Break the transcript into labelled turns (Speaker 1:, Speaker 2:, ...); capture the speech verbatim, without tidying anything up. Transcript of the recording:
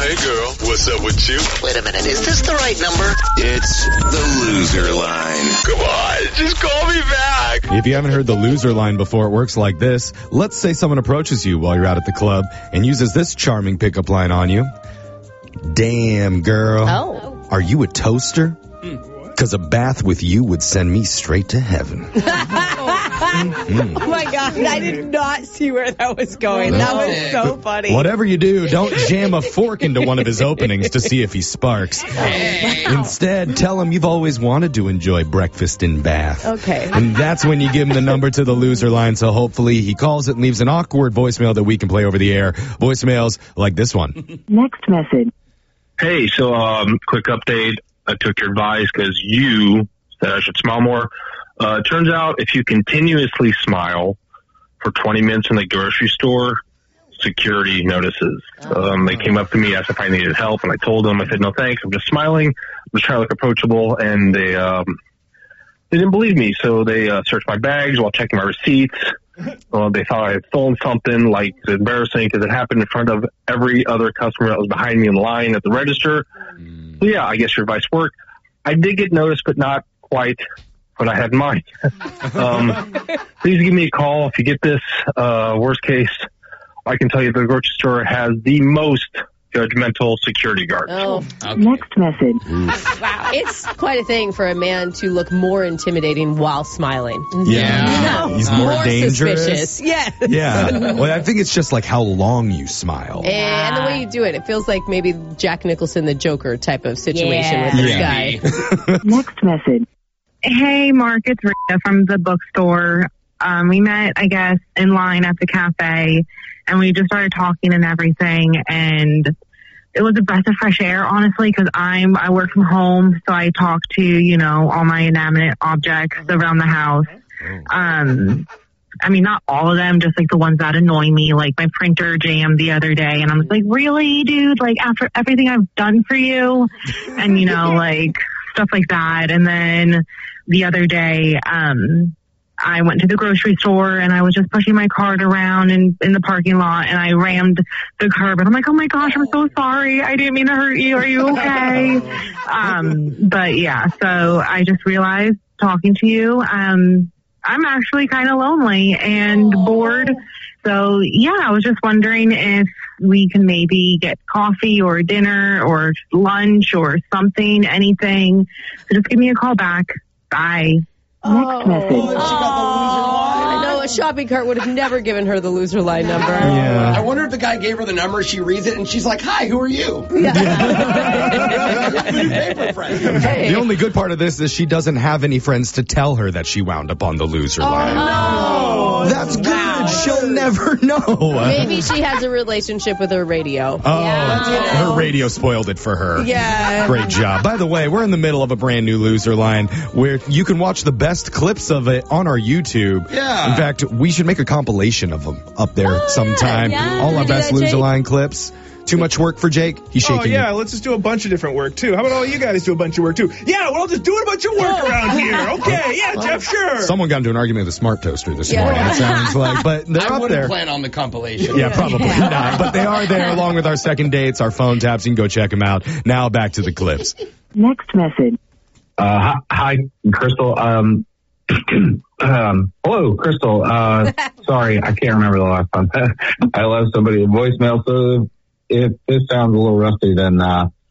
Speaker 1: hey, girl. What's up with you?
Speaker 2: Wait a minute. Is this the right number?
Speaker 1: It's the loser line. Come on, just call me back.
Speaker 3: If you haven't heard the loser line before, it works like this. Let's say someone approaches you while you're out at the club and uses this charming pickup line on you. Damn, girl.
Speaker 4: Oh.
Speaker 3: Are you a toaster? Because a bath with you would send me straight to heaven.
Speaker 4: Mm. Oh, my God. I did not see where that was going. That was so funny.
Speaker 3: Whatever you do, don't jam a fork into one of his openings to see if he sparks. Instead, tell him you've always wanted to enjoy breakfast in Bath.
Speaker 4: Okay.
Speaker 3: And that's when you give him the number to the loser line, so hopefully he calls it and leaves an awkward voicemail that we can play over the air. Voicemails like this one.
Speaker 5: Next message.
Speaker 6: Hey, so um, quick update. I took your advice because you said I should smile more. Uh, turns out if you continuously smile for twenty minutes in the grocery store, security notices. Um, they came up to me, asked if I needed help, and I told them, I said, no thanks, I'm just smiling. I'm just trying to look approachable, and they um, they didn't believe me, so they uh, searched my bags while checking my receipts. Well, they thought I had stolen something, like, it's embarrassing because it happened in front of every other customer that was behind me in line at the register. Mm. So, yeah, I guess your advice worked. I did get noticed, but not quite what I had in mind. um, please give me a call if you get this. Uh, worst case, I can tell you the grocery store has the most judgmental security guards.
Speaker 4: Oh.
Speaker 5: Okay. Next message.
Speaker 4: Wow. It's quite a thing for a man to look more intimidating while smiling.
Speaker 3: Yeah.
Speaker 4: No.
Speaker 3: He's more,
Speaker 4: more
Speaker 3: dangerous.
Speaker 4: Suspicious. Yes.
Speaker 3: Yeah. Well, I think it's just like how long you smile.
Speaker 4: And, and the way you do it, it feels like maybe Jack Nicholson, the Joker type of situation
Speaker 5: yeah.
Speaker 4: with this
Speaker 3: yeah.
Speaker 4: guy.
Speaker 5: Next message.
Speaker 7: Hey, Mark, it's Rita from the bookstore. Um, we met, I guess, in line at the cafe, and we just started talking and everything, and it was a breath of fresh air, honestly, because I'm I work from home, so I talk to, you know, all my inanimate objects around the house. Um, I mean, not all of them, just like the ones that annoy me, like my printer jammed the other day, and I was like, really, dude? Like, after everything I've done for you? And, you know, like, stuff like that. And then the other day, um, I went to the grocery store and I was just pushing my cart around in, in the parking lot, and I rammed the curb, and I'm like, oh my gosh, I'm so sorry. I didn't mean to hurt you. Are you okay? um, but yeah, so I just realized talking to you, um, I'm actually kind of lonely and Aww. bored. So yeah, I was just wondering if we can maybe get coffee or dinner or lunch or something, anything. So just give me a call back. Bye.
Speaker 5: Next message.
Speaker 4: I know a shopping cart would have never given her the loser line number.
Speaker 3: Yeah.
Speaker 8: I wonder if the guy gave her the number, she reads it, and she's like, hi, who are you?
Speaker 4: Yeah.
Speaker 8: Paper friend.
Speaker 4: Hey.
Speaker 3: The only good part of this is she doesn't have any friends to tell her that she wound up on the loser line.
Speaker 4: No.
Speaker 3: That's good. She'll never know.
Speaker 4: Maybe she has a relationship with her radio.
Speaker 3: Oh,
Speaker 4: Yeah.
Speaker 3: her radio spoiled it for her.
Speaker 4: Yeah.
Speaker 3: Great job. By the way, we're in the middle of a brand new loser line where you can watch the best clips of it on our YouTube.
Speaker 8: Yeah.
Speaker 3: In fact, we should make a compilation of them up there
Speaker 4: Oh,
Speaker 3: sometime.
Speaker 4: yeah.
Speaker 3: All
Speaker 4: Can
Speaker 3: our
Speaker 4: we do
Speaker 3: best
Speaker 4: that,
Speaker 3: loser
Speaker 4: Jake?
Speaker 3: line clips. Too much work for Jake? He's shaking.
Speaker 9: Oh, yeah,
Speaker 3: you.
Speaker 9: let's just do a bunch of different work, too. How about all you guys do a bunch of work, too? Yeah, well, I'll just do a bunch of work around here. Okay, yeah, Jeff, sure.
Speaker 3: Someone got into an argument with a smart toaster this
Speaker 4: Yeah.
Speaker 3: morning, it sounds like. But they're
Speaker 8: I
Speaker 3: up
Speaker 8: wouldn't
Speaker 3: there.
Speaker 8: plan on the compilation.
Speaker 3: Yeah, probably not. But they are there along with our second dates, our phone taps. You can go check them out. Now back to the clips.
Speaker 5: Next message.
Speaker 6: Uh, hi, Crystal. Um, um, hello, Crystal. Uh, sorry, I can't remember the last time I left somebody a voicemail. So if this sounds a little rusty, then uh,